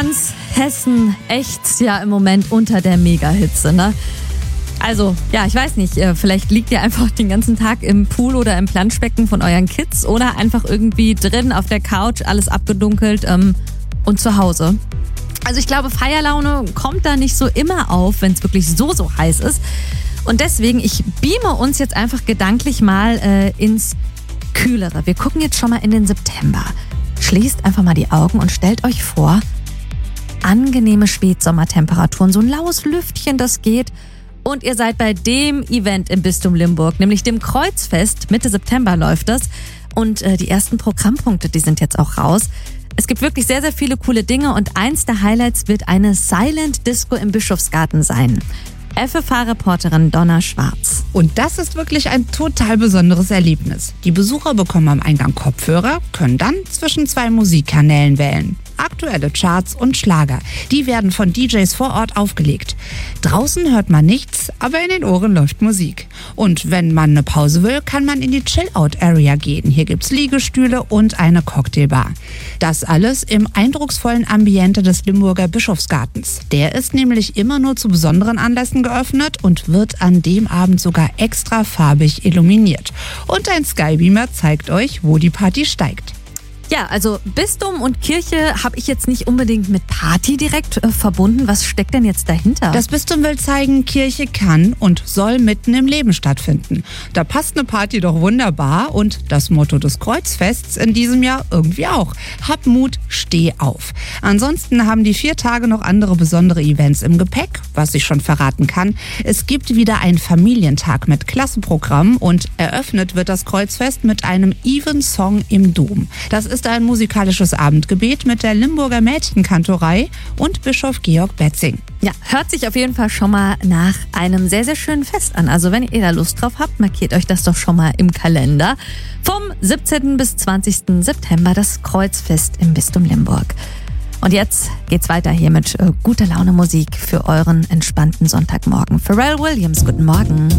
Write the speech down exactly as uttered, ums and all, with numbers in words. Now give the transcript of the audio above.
Ganz Hessen ächzt ja im Moment unter der Megahitze, ne? Also, ja, ich weiß nicht, vielleicht liegt ihr einfach den ganzen Tag im Pool oder im Planschbecken von euren Kids oder einfach irgendwie drin auf der Couch, alles abgedunkelt ähm, und zu Hause. Also ich glaube, Feierlaune kommt da nicht so immer auf, wenn es wirklich so, so heiß ist. Und deswegen, ich beame uns jetzt einfach gedanklich mal äh, ins Kühlere. Wir gucken jetzt schon mal in den September. Schließt einfach mal die Augen und stellt euch vor, angenehme Spätsommertemperaturen, so ein laues Lüftchen, das geht. Und ihr seid bei dem Event im Bistum Limburg, nämlich dem Kreuzfest. Mitte September läuft das. Und äh, die ersten Programmpunkte, die sind jetzt auch raus. Es gibt wirklich sehr, sehr viele coole Dinge und eins der Highlights wird eine Silent Disco im Bischofsgarten sein. F F H-Reporterin Donna Schwarz. Und das ist wirklich ein total besonderes Erlebnis. Die Besucher bekommen am Eingang Kopfhörer, können dann zwischen zwei Musikkanälen wählen. Aktuelle Charts und Schlager. Die werden von D Js vor Ort aufgelegt. Draußen hört man nichts, aber in den Ohren läuft Musik. Und wenn man eine Pause will, kann man in die Chill-Out-Area gehen. Hier gibt's Liegestühle und eine Cocktailbar. Das alles im eindrucksvollen Ambiente des Limburger Bischofsgartens. Der ist nämlich immer nur zu besonderen Anlässen geöffnet und wird an dem Abend sogar extra farbig illuminiert. Und ein Skybeamer zeigt euch, wo die Party steigt. Ja, also Bistum und Kirche habe ich jetzt nicht unbedingt mit Party direkt äh, verbunden. Was steckt denn jetzt dahinter? Das Bistum will zeigen, Kirche kann und soll mitten im Leben stattfinden. Da passt eine Party doch wunderbar und das Motto des Kreuzfests in diesem Jahr irgendwie auch. Hab Mut, steh auf. Ansonsten haben die vier Tage noch andere besondere Events im Gepäck, was ich schon verraten kann. Es gibt wieder einen Familientag mit Klassenprogramm und eröffnet wird das Kreuzfest mit einem Evensong im Dom. Das ist ein musikalisches Abendgebet mit der Limburger Mädchenkantorei und Bischof Georg Betzing. Ja, hört sich auf jeden Fall schon mal nach einem sehr, sehr schönen Fest an. Also wenn ihr da Lust drauf habt, markiert euch das doch schon mal im Kalender. Vom siebzehnten bis zwanzigsten September das Kreuzfest im Bistum Limburg. Und jetzt geht's weiter hier mit äh, guter Laune Musik für euren entspannten Sonntagmorgen. Pharrell Williams, guten Morgen.